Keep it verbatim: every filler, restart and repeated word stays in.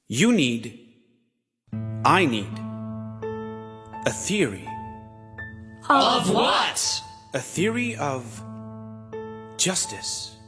You need, I need, a theory. Of what? A theory of justice.